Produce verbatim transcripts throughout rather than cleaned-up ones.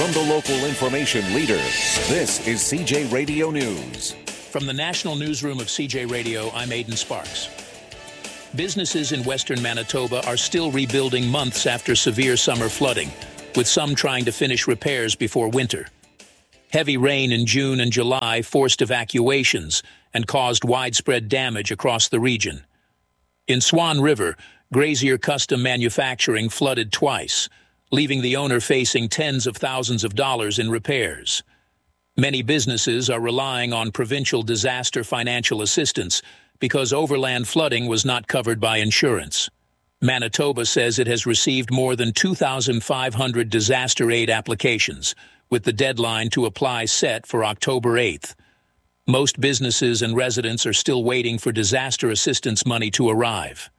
From the local information leader, this is C J Radio News. From the National Newsroom of C J Radio, I'm Aidan Sparks. Businesses in western Manitoba are still rebuilding months after severe summer flooding, with some trying to finish repairs before winter. Heavy rain in June and July forced evacuations and caused widespread damage across the region. In Swan River, Grazier Custom Manufacturing flooded twice, leaving the owner facing tens of thousands of dollars in repairs. Many businesses are relying on provincial disaster financial assistance because overland flooding was not covered by insurance. Manitoba says it has received more than two thousand five hundred disaster aid applications, with the deadline to apply set for October eighth. Most businesses and residents are still waiting for disaster assistance money to arrive.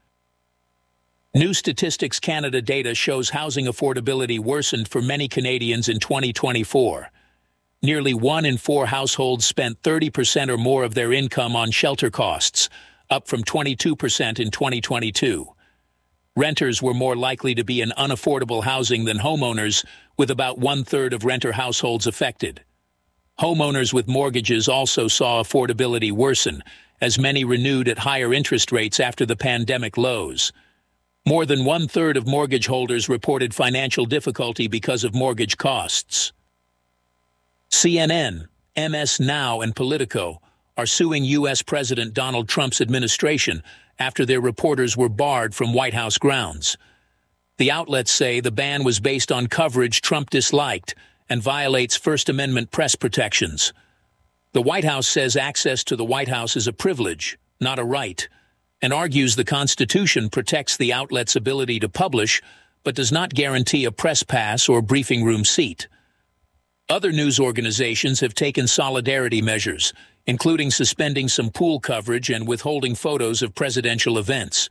New Statistics Canada data shows housing affordability worsened for many Canadians in twenty twenty-four. Nearly one in four households spent thirty percent or more of their income on shelter costs, up from twenty-two percent in twenty twenty-two. Renters were more likely to be in unaffordable housing than homeowners, with about one-third of renter households affected. Homeowners with mortgages also saw affordability worsen, as many renewed at higher interest rates after the pandemic lows. More than one-third of mortgage holders reported financial difficulty because of mortgage costs. C N N, M S Now, and Politico are suing U S President Donald Trump's administration after their reporters were barred from White House grounds. The outlets say the ban was based on coverage Trump disliked and violates First Amendment press protections. The White House says access to the White House is a privilege, not a right, and argues the Constitution protects the outlet's ability to publish, but does not guarantee a press pass or briefing room seat. Other news organizations have taken solidarity measures, including suspending some pool coverage and withholding photos of presidential events.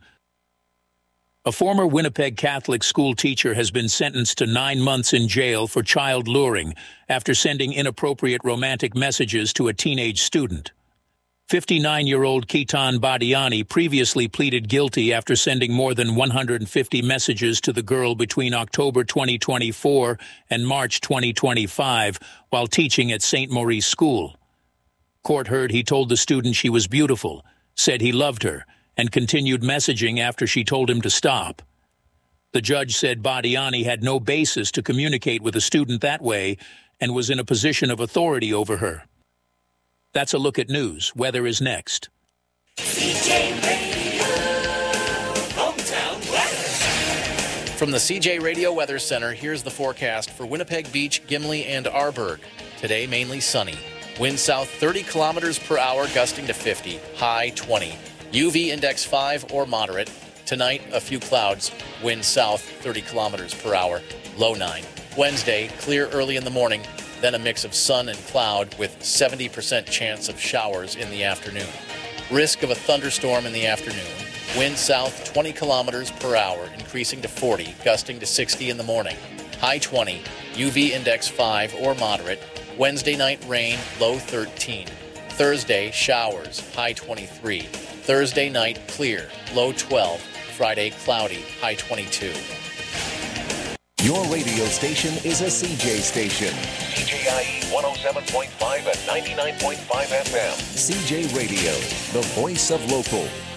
A former Winnipeg Catholic school teacher has been sentenced to nine months in jail for child luring after sending inappropriate romantic messages to a teenage student. fifty-nine-year-old Ketan Badiani previously pleaded guilty after sending more than one hundred fifty messages to the girl between October twenty twenty-four and March twenty twenty-five while teaching at Saint Maurice School. Court heard he told the student she was beautiful, said he loved her, and continued messaging after she told him to stop. The judge said Badiani had no basis to communicate with a student that way and was in a position of authority over her. That's a look at news. Weather is next. C J Radio, hometown weather. From the C J Radio Weather Center, here's the forecast for Winnipeg Beach, Gimli, and Arborg. Today, mainly sunny. Wind south thirty kilometers per hour, gusting to fifty. High twenty. U V index five or moderate. Tonight, a few clouds. Wind south thirty kilometers per hour. Low nine. Wednesday, clear early in the morning. Then a mix of sun and cloud with seventy percent chance of showers in the afternoon. Risk of a thunderstorm in the afternoon. Wind south twenty kilometers per hour, increasing to forty, gusting to sixty in the morning. High twenty, U V index five or moderate. Wednesday night rain, low thirteen. Thursday, showers, high twenty-three. Thursday night clear, low twelve. Friday, cloudy, high twenty-two. Your radio station is a C J station. C J I E one oh seven point five and ninety-nine point five F M. C J Radio, the voice of local.